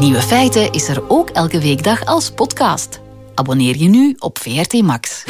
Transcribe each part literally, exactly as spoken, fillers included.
Nieuwe Feiten is er ook elke weekdag als podcast. Abonneer je nu op V R T Max.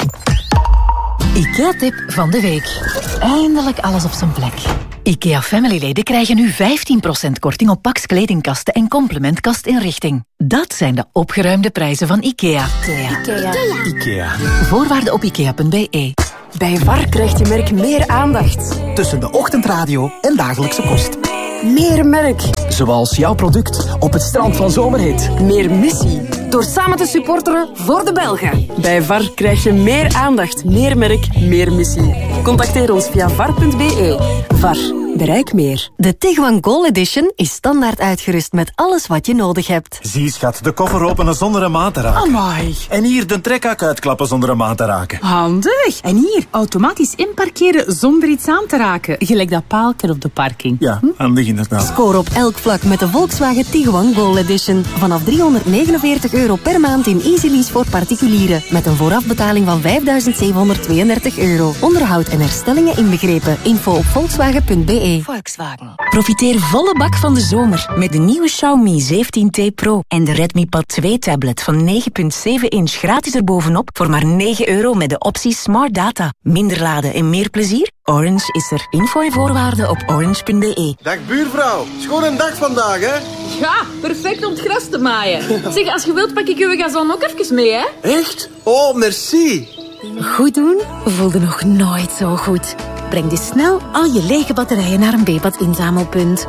IKEA-tip van de week. Eindelijk alles op zijn plek. IKEA Family-leden krijgen nu vijftien procent korting op Pax kledingkasten en complementkastinrichting. Dat zijn de opgeruimde prijzen van IKEA. IKEA. IKEA. IKEA. Voorwaarden op ikea punt b e. Bij V A R krijgt je merk meer aandacht. Tussen de ochtendradio en dagelijkse kost. Meer merk. Zoals jouw product op het strand van Zomerhit. Meer missie. Door samen te supporteren voor de Belgen. Bij V A R krijg je meer aandacht, meer merk, meer missie. Contacteer ons via var punt b e. V A R. Bereik meer. De Tiguan Goal Edition is standaard uitgerust met alles wat je nodig hebt. Zie, schat, de koffer openen zonder een maat te raken. Amai. En hier de trekhak uitklappen zonder een maat te raken. Handig. En hier, automatisch inparkeren zonder iets aan te raken. Gelijk dat paalken op de parking. Ja, handig inderdaad. Score op elk vlak met de Volkswagen Tiguan Goal Edition. Vanaf driehonderdnegenenveertig euro per maand in easy lease voor particulieren. Met een voorafbetaling van vijfduizend zevenhonderdtweeëndertig euro. Onderhoud en herstellingen inbegrepen. Info op volkswagen punt b e. Volkswagen. Profiteer volle bak van de zomer met de nieuwe Xiaomi zeventien T Pro en de Redmi Pad twee tablet van negen komma zeven inch gratis erbovenop voor maar negen euro met de optie Smart Data. Minder laden en meer plezier? Orange is er. Info en voorwaarden op orange punt b e. Dag buurvrouw, schoon een dag vandaag, hè? Ja, perfect om het gras te maaien. Zeg, als je wilt pak ik uw gazon ook even mee, hè? Echt? Oh, merci. Goed doen voelde nog nooit zo goed. Breng dus snel al je lege batterijen naar een B-pad inzamelpunt.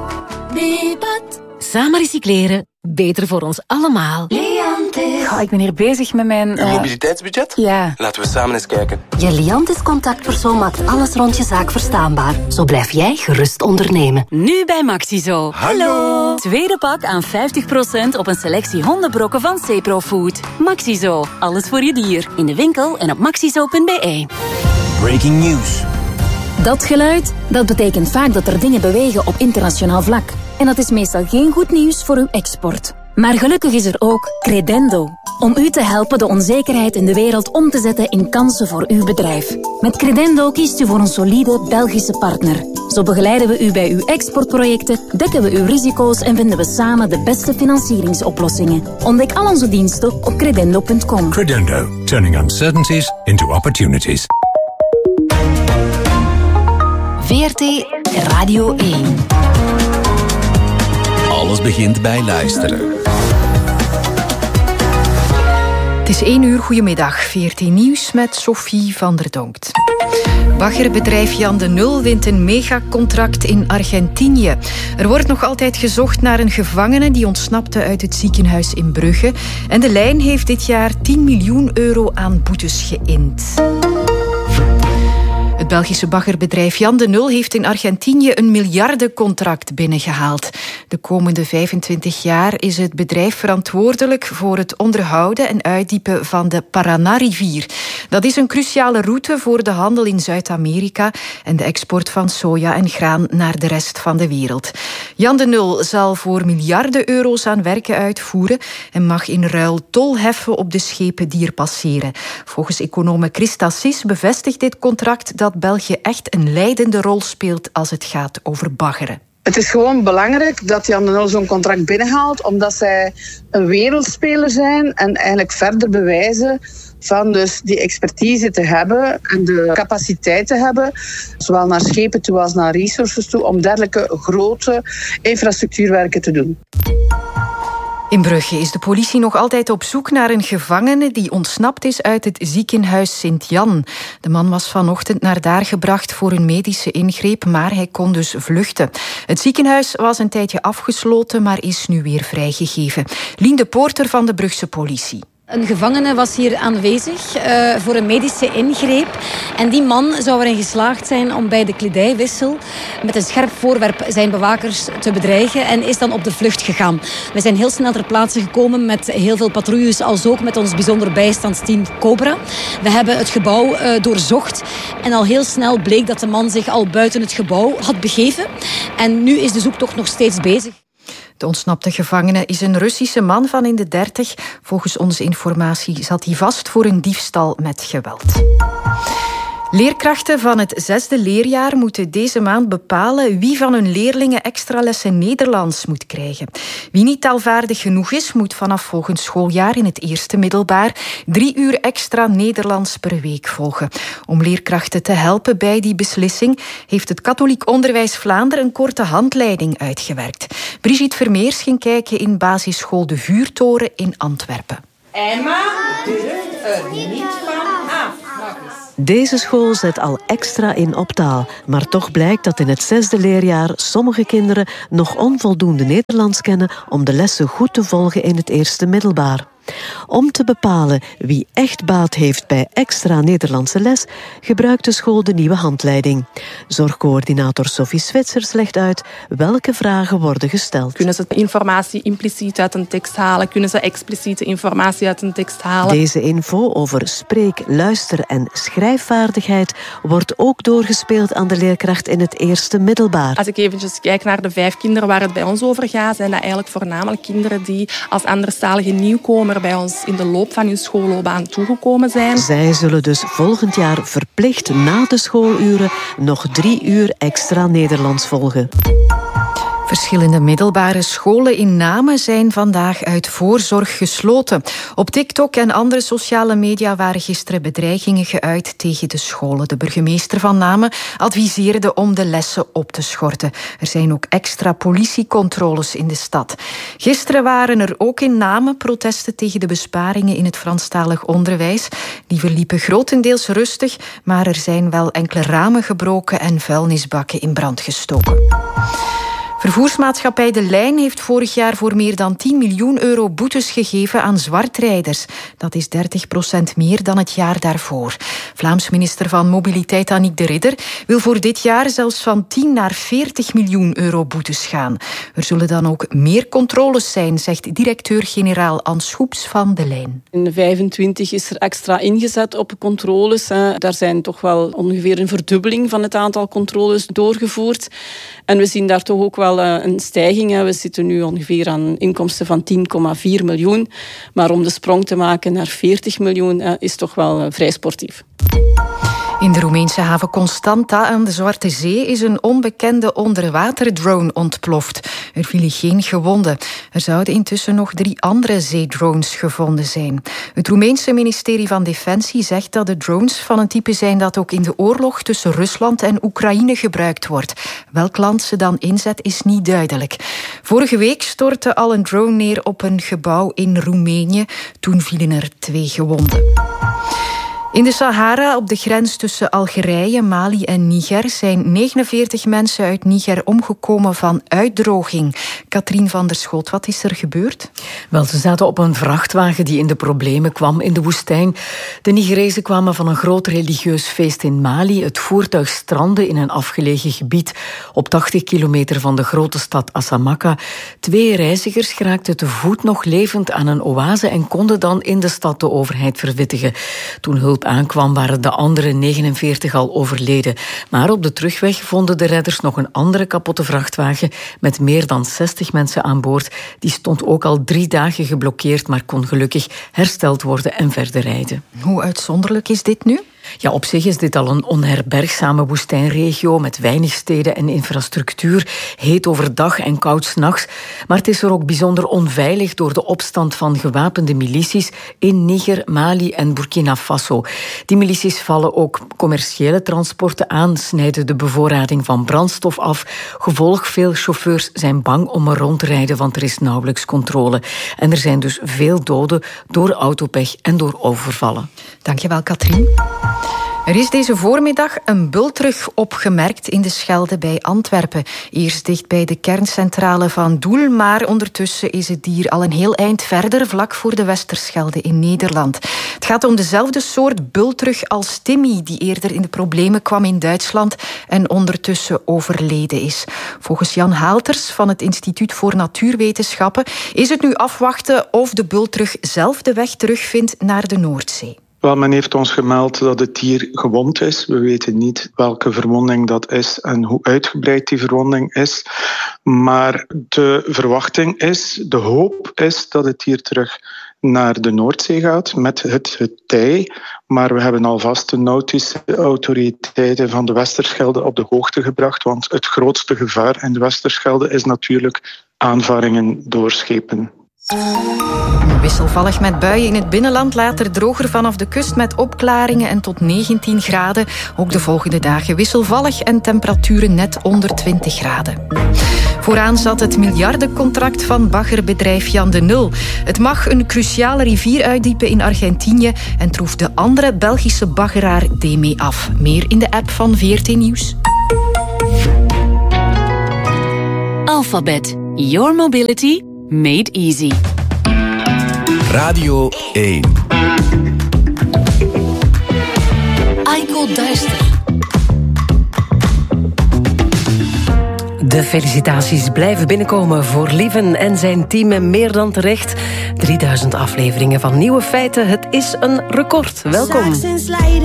B-pad. Samen recycleren. Beter voor ons allemaal. Oh, ik ben hier bezig met mijn... Uw uh... mobiliteitsbudget? Ja. Laten we samen eens kijken. Je Liantis contactpersoon maakt alles rond je zaak verstaanbaar. Zo blijf jij gerust ondernemen. Nu bij Maxizo. Hallo. Tweede pak aan vijftig procent op een selectie hondenbrokken van Cepro Food. Maxizo. Alles voor je dier. In de winkel en op maxizo punt b e. Breaking news. Dat geluid, dat betekent vaak dat er dingen bewegen op internationaal vlak. En dat is meestal geen goed nieuws voor uw export. Maar gelukkig is er ook Credendo. Om u te helpen de onzekerheid in de wereld om te zetten in kansen voor uw bedrijf. Met Credendo kiest u voor een solide Belgische partner. Zo begeleiden we u bij uw exportprojecten, dekken we uw risico's en vinden we samen de beste financieringsoplossingen. Ontdek al onze diensten op credendo punt com. Credendo, turning uncertainties into opportunities. V R T Radio één. Alles begint bij luisteren. Het is één uur, goedemiddag. V R T Nieuws met Sophie van der Donkt. Baggerbedrijf Jan de Nul wint een megacontract in Argentinië. Er wordt nog altijd gezocht naar een gevangene die ontsnapte uit het ziekenhuis in Brugge. En de lijn heeft dit jaar tien miljoen euro aan boetes geïnd. Het Belgische baggerbedrijf Jan de Nul heeft in Argentinië een miljardencontract binnengehaald. De komende vijfentwintig jaar is het bedrijf verantwoordelijk voor het onderhouden en uitdiepen van de Paraná-rivier. Dat is een cruciale route voor de handel in Zuid-Amerika en de export van soja en graan naar de rest van de wereld. Jan de Nul zal voor miljarden euro's aan werken uitvoeren en mag in ruil tol heffen op de schepen die er passeren. Volgens econoom Christa Sis bevestigt dit contract dat België echt een leidende rol speelt als het gaat over baggeren. Het is gewoon belangrijk dat Jan de Nul zo'n contract binnenhaalt, omdat zij een wereldspeler zijn en eigenlijk verder bewijzen van dus die expertise te hebben en de capaciteit te hebben, zowel naar schepen toe als naar resources toe, om dergelijke grote infrastructuurwerken te doen. In Brugge is de politie nog altijd op zoek naar een gevangene die ontsnapt is uit het ziekenhuis Sint-Jan. De man was vanochtend naar daar gebracht voor een medische ingreep, maar hij kon dus vluchten. Het ziekenhuis was een tijdje afgesloten, maar is nu weer vrijgegeven. Lien de Poorter van de Brugse politie. Een gevangene was hier aanwezig uh, voor een medische ingreep. En die man zou erin geslaagd zijn om bij de kledijwissel met een scherp voorwerp zijn bewakers te bedreigen en is dan op de vlucht gegaan. We zijn heel snel ter plaatse gekomen met heel veel patrouilles, als ook met ons bijzonder bijstandsteam Cobra. We hebben het gebouw uh, doorzocht en al heel snel bleek dat de man zich al buiten het gebouw had begeven. En nu is de zoektocht nog steeds bezig. De ontsnapte gevangene is een Russische man van in de dertig. Volgens onze informatie zat hij vast voor een diefstal met geweld. Leerkrachten van het zesde leerjaar moeten deze maand bepalen wie van hun leerlingen extra lessen Nederlands moet krijgen. Wie niet taalvaardig genoeg is, moet vanaf volgend schooljaar in het eerste middelbaar drie uur extra Nederlands per week volgen. Om leerkrachten te helpen bij die beslissing heeft het Katholiek Onderwijs Vlaanderen een korte handleiding uitgewerkt. Brigitte Vermeers ging kijken in basisschool De Vuurtoren in Antwerpen. Emma durft er niet van af. Deze school zet al extra in op taal, maar toch blijkt dat in het zesde leerjaar sommige kinderen nog onvoldoende Nederlands kennen om de lessen goed te volgen in het eerste middelbaar. Om te bepalen wie echt baat heeft bij extra Nederlandse les, gebruikt de school de nieuwe handleiding. Zorgcoördinator Sophie Zwitsers legt uit welke vragen worden gesteld. Kunnen ze informatie impliciet uit een tekst halen? Kunnen ze expliciete informatie uit een tekst halen? Deze info over spreek-, luister- en schrijfvaardigheid wordt ook doorgespeeld aan de leerkracht in het eerste middelbaar. Als ik eventjes kijk naar de vijf kinderen waar het bij ons over gaat, zijn dat eigenlijk voornamelijk kinderen die als anderstalige nieuwkomer bij ons in de loop van hun schoolloopbaan toegekomen zijn. Zij zullen dus volgend jaar verplicht na de schooluren nog drie uur extra Nederlands volgen. Verschillende middelbare scholen in Namen zijn vandaag uit voorzorg gesloten. Op TikTok en andere sociale media waren gisteren bedreigingen geuit tegen de scholen. De burgemeester van Namen adviseerde om de lessen op te schorten. Er zijn ook extra politiecontroles in de stad. Gisteren waren er ook in Namen protesten tegen de besparingen in het Franstalig onderwijs. Die verliepen grotendeels rustig, maar er zijn wel enkele ramen gebroken en vuilnisbakken in brand gestoken. Vervoersmaatschappij De Lijn heeft vorig jaar voor meer dan tien miljoen euro boetes gegeven aan zwartrijders. Dat is dertig procent meer dan het jaar daarvoor. Vlaams minister van Mobiliteit Annick de Ridder wil voor dit jaar zelfs van tien naar veertig miljoen euro boetes gaan. Er zullen dan ook meer controles zijn, zegt directeur-generaal Ans Schoeps van De Lijn. In vijfentwintig is er extra ingezet op controles. Daar zijn toch wel ongeveer een verdubbeling van het aantal controles doorgevoerd. En we zien daar toch ook wel een stijging. We zitten nu ongeveer aan inkomsten van tien komma vier miljoen. Maar om de sprong te maken naar veertig miljoen is toch wel vrij sportief. In de Roemeense haven Constanta aan de Zwarte Zee is een onbekende onderwaterdrone ontploft. Er vielen geen gewonden. Er zouden intussen nog drie andere zeedrones gevonden zijn. Het Roemeense ministerie van Defensie zegt dat de drones van een type zijn dat ook in de oorlog tussen Rusland en Oekraïne gebruikt wordt. Welk land ze dan inzet is niet duidelijk. Vorige week stortte al een drone neer op een gebouw in Roemenië. Toen vielen er twee gewonden. In de Sahara, op de grens tussen Algerije, Mali en Niger, zijn negenenveertig mensen uit Niger omgekomen van uitdroging. Katrien van der Schoot, wat is er gebeurd? Wel, ze zaten op een vrachtwagen die in de problemen kwam in de woestijn. De Nigerezen kwamen van een groot religieus feest in Mali. Het voertuig strandde in een afgelegen gebied op tachtig kilometer van de grote stad Assamaka. Twee reizigers geraakten te voet nog levend aan een oase en konden dan in de stad de overheid verwittigen. Toen hulp aankwam, waren de andere negenenveertig al overleden. Maar op de terugweg vonden de redders nog een andere kapotte vrachtwagen met meer dan zestig mensen aan boord. Die stond ook al drie dagen geblokkeerd, maar kon gelukkig hersteld worden en verder rijden. Hoe uitzonderlijk is dit nu? Ja, op zich is dit al een onherbergzame woestijnregio met weinig steden en infrastructuur, heet overdag en koud 's nachts. Maar het is er ook bijzonder onveilig door de opstand van gewapende milities in Niger, Mali en Burkina Faso. Die milities vallen ook commerciële transporten aan, snijden de bevoorrading van brandstof af. Gevolg, veel chauffeurs zijn bang om er rond te rijden, want er is nauwelijks controle. En er zijn dus veel doden door autopech en door overvallen. Dankjewel, Katrien. Er is deze voormiddag een bultrug opgemerkt in de Schelde bij Antwerpen. Eerst dicht bij de kerncentrale van Doel, maar ondertussen is het dier al een heel eind verder, vlak voor de Westerschelde in Nederland. Het gaat om dezelfde soort bultrug als Timmy, die eerder in de problemen kwam in Duitsland en ondertussen overleden is. Volgens Jan Haalters van het Instituut voor Natuurwetenschappen is het nu afwachten of de bultrug zelf de weg terugvindt naar de Noordzee. Wel, men heeft ons gemeld dat het dier gewond is. We weten niet welke verwonding dat is en hoe uitgebreid die verwonding is. Maar de verwachting is, de hoop is dat het dier terug naar de Noordzee gaat met het, het tij. Maar we hebben alvast de nautische autoriteiten van de Westerschelde op de hoogte gebracht, want het grootste gevaar in de Westerschelde is natuurlijk aanvaringen door schepen. Wisselvallig met buien in het binnenland, later droger vanaf de kust met opklaringen en tot negentien graden. Ook de volgende dagen wisselvallig en temperaturen net onder twintig graden. Vooraan zat het miljardencontract van baggerbedrijf Jan de Nul. Het mag een cruciale rivier uitdiepen in Argentinië en troef de andere Belgische baggeraar daarmee af. Meer in de app van V R T Nieuws. Alphabet. Your mobility made easy. Radio één. Aiko Duister. De felicitaties blijven binnenkomen voor Lieven en zijn team en meer dan terecht. drieduizend afleveringen van Nieuwe Feiten. Het is een record. Welkom.